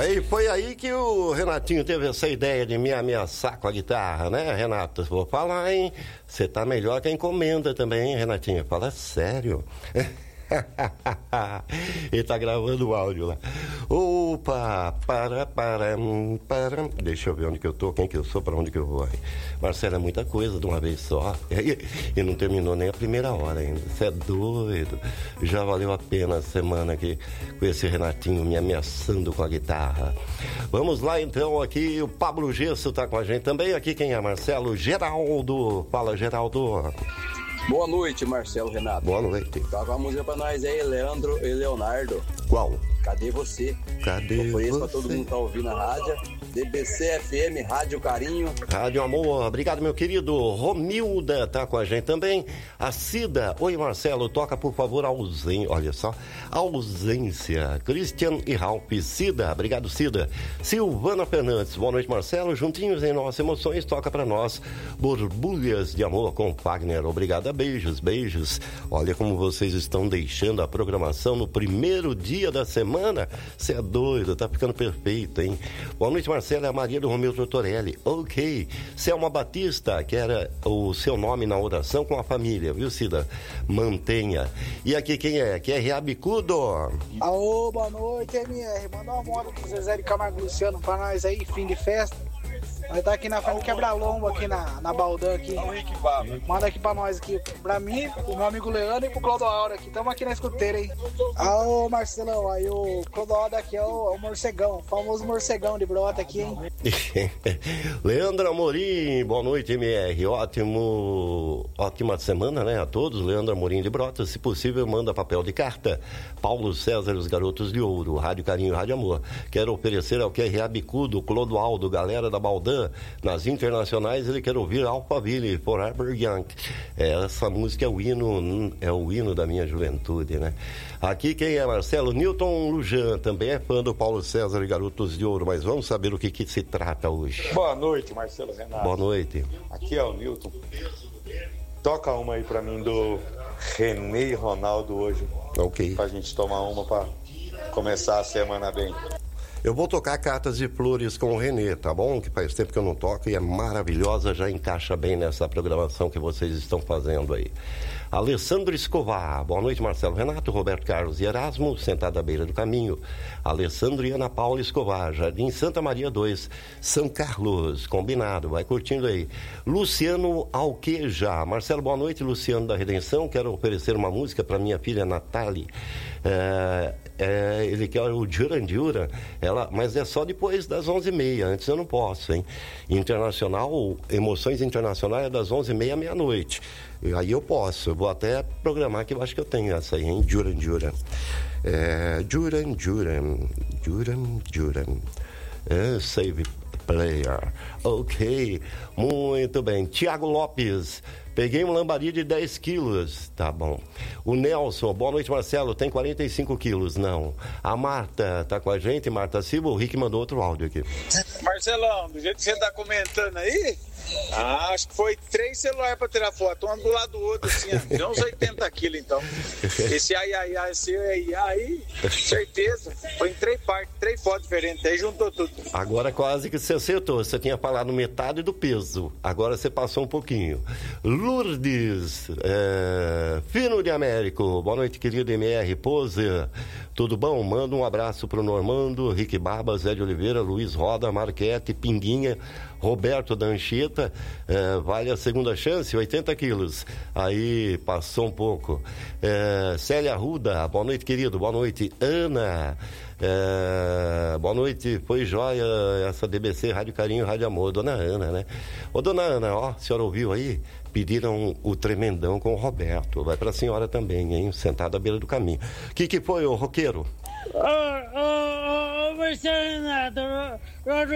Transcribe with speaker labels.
Speaker 1: Aí foi aí que o Renatinho teve essa ideia de me ameaçar com a guitarra, né, Renato? Vou falar, hein? Você tá melhor que a encomenda também, hein, Renatinho? Fala sério. Ele tá gravando o áudio lá. Opa, para. Deixa eu ver onde que eu tô, quem que eu sou, pra onde que eu vou aí. Marcelo, é muita coisa de uma vez só. E não terminou nem a primeira hora ainda. Você é doido. Já valeu a pena a semana aqui com esse Renatinho me ameaçando com a guitarra. Vamos lá então, aqui o Pablo Gesso tá com a gente também. Aqui quem é, Marcelo? Geraldo. Fala, Geraldo.
Speaker 2: Boa noite, Marcelo Renato.
Speaker 1: Boa noite.
Speaker 2: Toca uma música pra nós aí, Leandro e Leonardo.
Speaker 1: Qual?
Speaker 2: Cadê você?
Speaker 1: Cadê
Speaker 2: você?
Speaker 1: Pra
Speaker 2: todo mundo que tá ouvindo a rádio. DBC FM, Rádio Carinho.
Speaker 1: Rádio Amor, obrigado, meu querido. Romilda tá com a gente também. A Cida, oi Marcelo, toca por favor ausência. Olha só, ausência. Christian e Ralph. Cida, obrigado, Cida. Silvana Fernandes, boa noite, Marcelo. Juntinhos em nossas emoções, toca pra nós Borbulhas de Amor com Wagner. Obrigada, beijos, beijos. Olha como vocês estão deixando a programação no primeiro dia da semana. Você é doido, tá ficando perfeito, hein? Boa noite, Marcelo. É a Maria do Romeu Tortorelli. Ok. Selma Batista, que era o seu nome na oração com a família, viu, Cida? Mantenha. E aqui quem é? Aqui é Riabicudo.
Speaker 3: Alô, boa noite, MR. Manda uma moda pro Zezé de Camargo Luciano pra nós aí, fim de festa. Nós tá aqui na frente do Quebra-Lombo, aqui na Baldã aqui. Manda aqui pra nós aqui, pra mim, pro meu amigo Leandro e pro Clodoaldo aqui. Tamo aqui na escuteira, hein? Alô, Marcelão, aí o Clodoaldo aqui é o morcegão, o famoso morcegão de brota aqui, hein?
Speaker 1: Leandro Amorim, boa noite, MR. Ótima semana, né, a todos. Leandro Amorim de Brota, se possível, manda papel de carta. Paulo César, os Garotos de Ouro, Rádio Carinho, Rádio Amor. Quero oferecer ao QRA Bicudo, Clodoaldo, galera da Baldã. Nas internacionais, ele quer ouvir Alphaville, Forever Young. Essa música é o hino da minha juventude, né? Aqui quem é, Marcelo? Newton Lujan, também é fã do Paulo César e Garotos de Ouro, mas vamos saber o que se trata hoje.
Speaker 4: Boa noite, Marcelo Renato.
Speaker 1: Boa noite.
Speaker 4: Aqui é o Newton. Toca uma aí pra mim do René e Ronaldo hoje.
Speaker 1: Ok.
Speaker 4: Pra gente tomar uma pra começar a semana bem.
Speaker 1: Eu vou tocar Cartas de Flores com o Renê, tá bom? Que faz tempo que eu não toco e é maravilhosa, já encaixa bem nessa programação que vocês estão fazendo aí. Alessandro Escovar, boa noite, Marcelo Renato, Roberto Carlos e Erasmo, sentado à beira do caminho. Alessandro e Ana Paula Escovar, Jardim Santa Maria 2, São Carlos, combinado, vai curtindo aí. Luciano Alqueja, Marcelo, boa noite, Luciano da Redenção, quero oferecer uma música para minha filha Nathalie. Ele quer o Jurandura, mas é só depois das 11h30, antes eu não posso, hein? Internacional, Emoções Internacionais é das 11h30 à meia-noite. Aí eu posso, eu vou até programar que eu acho que eu tenho essa aí, hein? Jurandura. Juran. Save player. Ok, muito bem. Tiago Lopes. Peguei um lambari de 10 quilos. Tá bom. O Nelson, boa noite, Marcelo. Tem 45 quilos. Não. A Marta tá com a gente. Marta Silva. O Rick mandou outro áudio aqui.
Speaker 5: Marcelão, do jeito que você tá comentando aí, acho que foi 3 celulares pra tirar foto. Um do lado do outro, assim. Deu uns 80 quilos, então. Esse aí, certeza. Foi em 3 partes, 3 fotos diferentes. Aí juntou tudo.
Speaker 1: Agora quase que você acertou. Você tinha falado metade do peso. Agora você passou um pouquinho. Lourdes, Fino de Américo, boa noite, querido MR Pose, tudo bom? Manda um abraço pro Normando, Rick Barba, Zé de Oliveira, Luiz Roda, Marquete, Pinguinha, Roberto da Anchieta, vale a segunda chance, 80 quilos, aí passou um pouco. Célia Arruda, boa noite, querido, boa noite. Ana, boa noite, foi jóia essa DBC, Rádio Carinho, Rádio Amor, Dona Ana, né? Ô, Dona Ana, ó, a senhora ouviu aí? Pediram o tremendão com o Roberto, vai pra senhora também, hein? Sentado à beira do caminho. O que foi, ô roqueiro?
Speaker 6: Marcelo Renato,